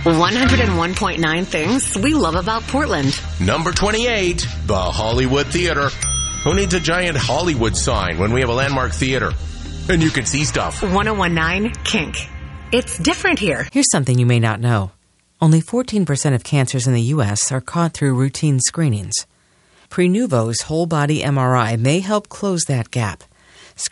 101.9 things we love about Portland. Number 28, the Hollywood Theater. Who needs a giant Hollywood sign when we have a landmark theater? And you can see stuff. 101.9 Kink. It's different here. Here's something you may not know. Only 14% of cancers in the U.S. are caught through routine screenings. Prenuvo's whole-body MRI may help close that gap.